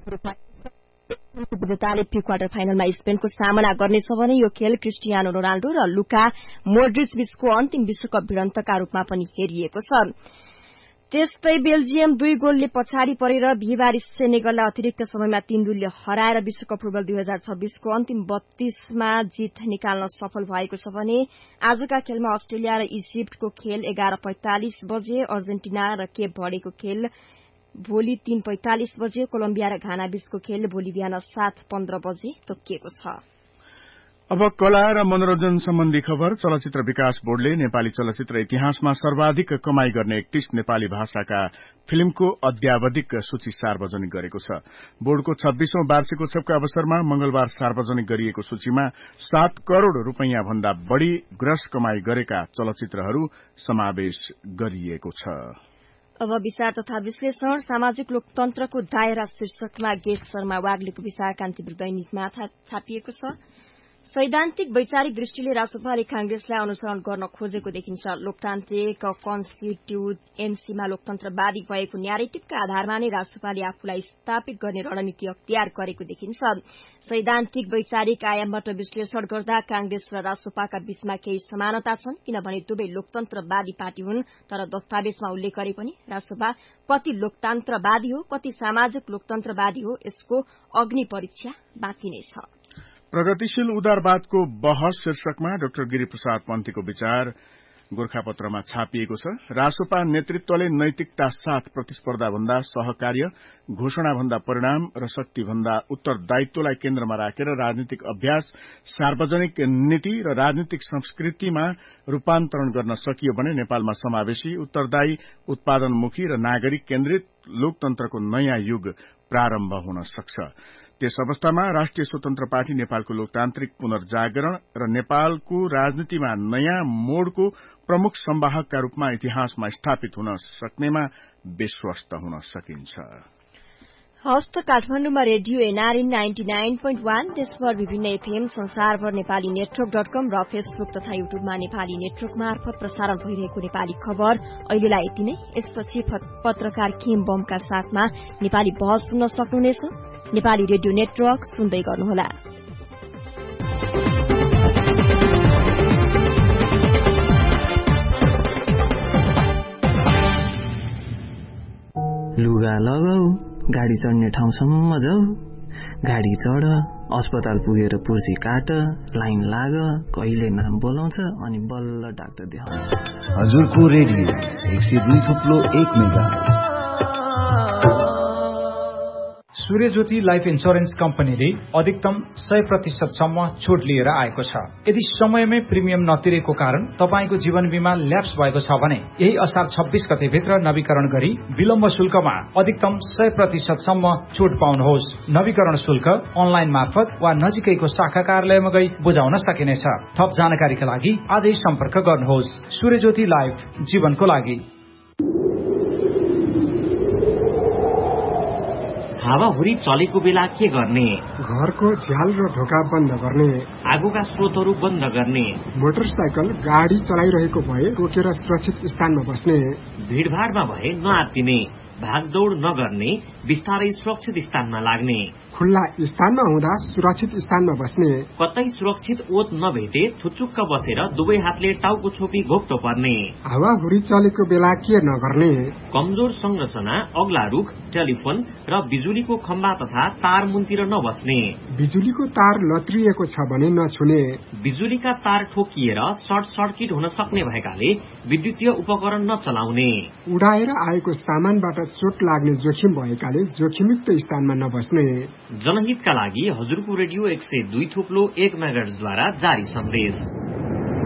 विजेताले pre quarter फाइनलमा स्पेनको सामना गर्नेछ भने यो खेल क्रिस्टियानो रोनाल्डो र लुका मोड्रिच बीचको अन्तिम विश्वकप भिडन्तका रूपमा पनि हेरिएको छ। त्यस्तै बेल्जियम 2 गोलले पछाडि परेर बिहीबार सेनेगललाई अतिरिक्त समयमा 3-2ले हराएर विश्वकप फुटबल 2026 को अन्तिम 32 मा जित निकाल्न सफल भएको छ भने आजका खेलमा अस्ट्रेलिया र इजिप्टको खेल 11:45 बजे, अर्जेन्टिना र केप भर्डेको खेल भोलि 3:45 बजे, कोलम्बिया र घाना बीचको खेल भोलि बिहान 7:15 बजे तोकिएको छ। अब कला र मनोरञ्जन सम्बन्धी खबर। चलचित्र विकास बोर्डले नेपाली चलचित्र इतिहासमा सर्वाधिक कमाई गर्ने 31 नेपाली भाषाका फिल्मको अद्यावधिक सूची सार्वजनिक गरेको छ। बोर्डको 26औं वार्षिक उत्सवका अवसरमा मंगलबार सार्वजनिक गरिएको सूचीमा 7 करोड़ रूपैयाँ भन्दा बढ़ी ग्रस कमाई गरेका चलचित्रहरू समावेश गरिएको छ। अब विचार तथा विश्लेषण। सामाजिक लोकतन्त्रको दायरा शीर्षकमा गेट शर्मा वाग्लेको विचार कान्तिपुर दैनिकमा छापिएको छ। सैद्धान्तिक वैचारिक दृष्टिले रासोपा र कांग्रेसलाई अनुसरण गर्न खोजेको देखिन्छ। लोकतान्त्रिक कन्स्टिट्युएन्सीमा लोकतन्त्रवादी भएको न्यारेटिभका आधारमा नै रासोपाले आफूलाई स्थापित गर्ने रणनीति अख्तियार गरेको देखिन्छ। सैद्धान्तिक वैचारिक आयामबाट विश्लेषण गर्दा कांग्रेस र रासोपाका बीचमा केही समानता छन्, किनभने दुवै लोकतन्त्रवादी पार्टी हुन्। तर दस्तावेजमा उल्लेख गरे पनि रासोपा कति लोकतन्त्रवादी हो, कति सामाजिक लोकतन्त्रवादी हो, यसको अग्नि परीक्षा बाँकी नै छ। प्रगतिशील उदारवादको बहस शीर्षकमा डाक्टर गिरिप्रसाद पन्थीको विचार गोर्खापत्रमा छापिएको छ। रासोपा नेतृत्वले नैतिकता साथ प्रतिस्पर्धा भन्दा सहकार्य, घोषणा भन्दा परिणाम र शक्ति भन्दा उत्तरदायित्वलाई केन्द्रमा राखेर राजनीतिक अभ्यास, सार्वजनिक नीति र राजनीतिक संस्कृतिमा रूपान्तरण गर्न सकियो भने नेपालमा समावेशी, उत्तरदायी, उत्पादनमुखी र नागरिक केन्द्रित लोकतन्त्रको नयाँ युग प्रारम्भ हुन सक्छ। त्यस अवस्थामा राष्ट्रिय स्वतन्त्र पार्टी नेपालको लोकतान्त्रिक पुनर्जागरण र नेपालको राजनीतिमा नयाँ मोडको प्रमुख संवाहकका रूपमा इतिहासमा स्थापित हुन सक्नेमा विश्वस्त हुन सकिन्छ। हस्त काठमाडौँमा रेडियो एनआरएन 99.1, देशभर विभिन्न एफएम, संसारभर नेपाली नेटवर्क.com र फेसबुक तथा युट्युबमा नेपाली नेटवर्क मार्फत प्रसारण भइरहेको नेपाली खबर अहिलेलाई यति नै। यसपछि पत्रकार किम बमका साथमा नेपाली बहस सुन्न सक्नुहुनेछ। नेपाली रेडियो नेटवर्क सुन्दै गर्नुहोला। लुगा लगाऊ, गाडी चढ्ने ठाउँसम्म जाऊ, गाडी चढ, अस्पताल पुगेर पुर्जी काट, लाइन लाग, कहिले नाम बोलाउँछ अनि बल्ल डाक्टर देखाउनु। हजुरको रेडियो 102.1 मेगाहर्ज। सूर्यज्योति लाइफ इन्स्योरेन्स कम्पनीले अधिकतम 100% सम्म छुट लिएर आएको छ। यदि समयमै प्रिमियम नतिरेको कारण तपाईको जीवन बीमा ल्याप्स भएको छ भने यही असार 26 गते भित्र नवीकरण गरी विलम्ब शुल्कमा अधिकतम 100% सम्म छुट पाउनुहोस्। नवीकरण शुल्क अनलाइन मार्फत वा नजिकैको शाखा कार्यालयमा गई बुझाउन सकिनेछ। थप जानकारीका लागि आजै सम्पर्क गर्नुहोस्। सूर्यज्योति लाइफ, जीवनको लागि। हावाहुरी चलेको बेला के गर्ने? घरको झ्याल र ढोका बन्द गर्ने, आगोका स्रोतहरू बन्द गर्ने, मोटरसाइकल गाडी चलाइरहेको भए रोकेर सुरक्षित स्थानमा बस्ने, भीड़भाड़मा भए नआत्तिने, भागदौड़ नगर्ने, बिस्तारै सुरक्षित स्थानमा लाग्ने, खुल्ला स्थानमा हुँदा सुरक्षित स्थानमा बस्ने, कतै सुरक्षित ओत नभेटे थुचुक्क बसेर दुवै हातले टाउको छोपी घोप्टो पर्ने, हावाहुरी चलेको बेला के नगर्ने, कमजोर संरचना, अग्ला रुख, टेलिफोन र बिजुलीको खम्बा तथा तार मुनतिर नबस्ने, बिजुलीको तार लत्रिएको छ भने नछुने, बिजुलीका तार ठोकिएर सर्ट सर्किट हुन सक्ने भएकाले विद्युतीय उपकरण नचलाउने, उडाएर आएको सामानबाट चोट लाग्ने जोखिम भएकाले जोखिमयुक्त स्थानमा नबस्ने। जनहितका लागि हजुरको रेडियो 102.1 मेगाहर्ज द्वारा जारी सन्देश।